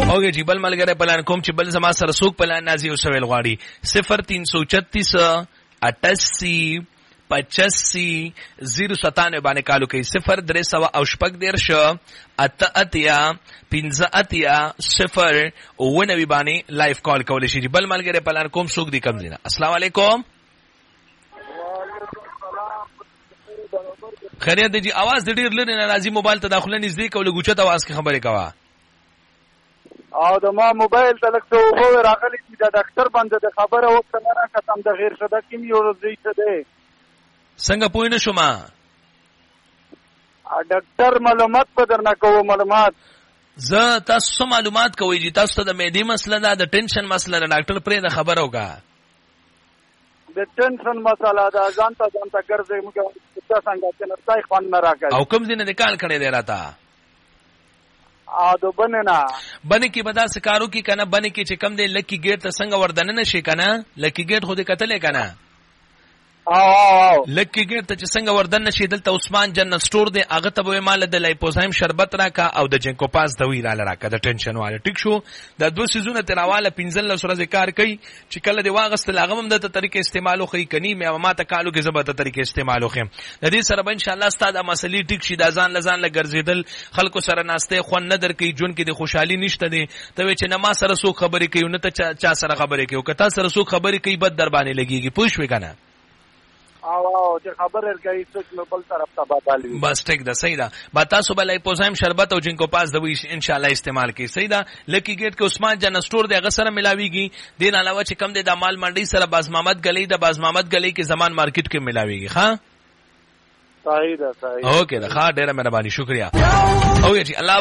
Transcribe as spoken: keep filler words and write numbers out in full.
اوګه جی بل ملګری پلان کوم چې بل زما سره سوق پلان نازي او سویل غواړي صفر تین سو چتیس اٹاسی پچاسی زیرو ستانوے باندې کالو کوي صفر درې سوه او شپږ دېرش اته اتیا پنځه اتیا صفر اووه نوي باندې لایف کال کولی شي. بل ملګری پلان کوم څوک دی کم دی نه. السلام علیکم. خیریت دی جی. आवाज د ډیر لري نه راځي موبایل ته داخله نږدې کوله ګوچت आवाज کې خبرې کوه. او د ما موبایل ته لکه وو راغلی چې د ډاکټر باندې د خبره وکړه نه راکتم د غیر شده کې یو ورځې څه دی څنګه پوه نه شوم. ډاکټر معلومات په درنه کوو معلومات زه تاسو معلومات کوي چې تاسو ته د معدې مسله ده د ټینشن مسله ده ډاکټر پرې د خبره وکړه د ټینشن مسله ده ځان ته ځان ته ګرځي موږ څنګه چې نستای خوان نه راکړي او کوم دینه نکال کړي دی راته ا دو بننا بنې کې بدا سکارو کې کنه بنې کې چې کم دی لکی ګیټ ته څنګه وردن نه شي کنه لکی ګیټ خو دې کتلې کنه او لکی ګیټ ته چې څنګه وردن نشي دلته عثمان جنت سٹور دی هغه ته به مال د لایپوزایم شربت راکا او د جنکو پاس دوی را راکا د ټینشن والے ټیک شو د دوه سيزونه تراواله پنځل سره کار کوي چې کله دی واغست لاغم د طریقې استعمالو خي کني مې ما ته کالو کې زبرته طریقې استعمالو خم د دې سره به ان شاء الله استاد مسلې ټیک شي د ځان لزان لګرځیدل خلکو سره ناشته خو نه در کوي جون کې د خوشحالي نشته دي ته چې نه ما سره سو خبرې کوي نه ته چا سره خبرې کوي کته سره سو خبرې کوي بد در باندې لګيږي پوښوي کنه او او چې خبر ورکړي څوک نو بل طرف ته بدالوي بس ټیک ده صحیح ده با تاسو بل لایپوزایم شربت او جنکو پاس دوی ان شاء الله استعمال کوي صحیح ده لکی ګیټ کې عثمان جن سٹور دی هغه سره ملاويږي دین علاوه چې کم دی د مال منډي سره باز محمد گلی د باز محمد گلی کې زمان مارکیټ کې ملاويږي ها صحیح ده صحیح اوکے ده ښه ډیره مهرباني شکریا او جی الله